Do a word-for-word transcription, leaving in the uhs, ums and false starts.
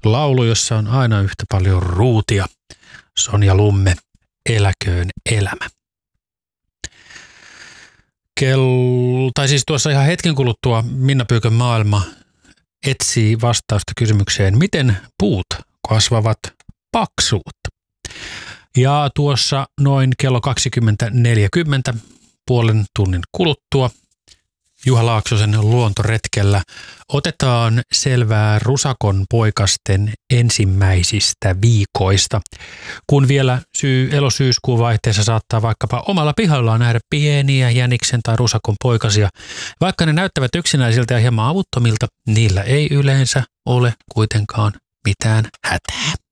laulu, jossa on aina yhtä paljon ruutia. Sonja Lumme, Eläköön elämä. Kel... Tai siis tuossa ihan hetken kuluttua Minna Pyykön maailma etsii vastausta kysymykseen, miten puut kasvavat paksuutta. Ja tuossa noin kello kaksikymmentä neljäkymmentä puolen tunnin kuluttua Juha Laaksosen luontoretkellä otetaan selvää rusakon poikasten ensimmäisistä viikoista. Kun vielä syy, elo-syyskuun vaihteessa saattaa vaikkapa omalla pihallaan nähdä pieniä jäniksen tai rusakon poikasia. Vaikka ne näyttävät yksinäisiltä ja hieman avuttomilta, niillä ei yleensä ole kuitenkaan mitään hätää.